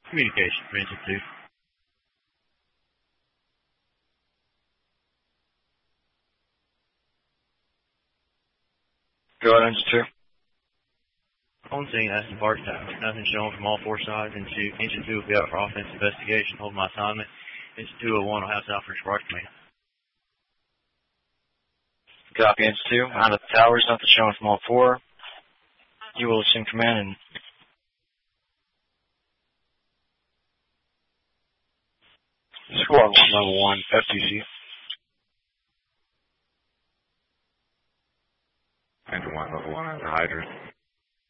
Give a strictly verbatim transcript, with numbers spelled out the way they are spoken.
Communication, Engine two. Go ahead, Engine two. On scene, Aston Park Tower. Nothing shown from all four sides. Engine two, Engine two will be out for offense investigation. Hold my assignment. Engine two oh one will have South Ridge Park command. Copy, Engine two. Behind the towers, nothing shown from all four. You will assume command and Squad one, level one, F T C. Engine one, level one, the Hydra.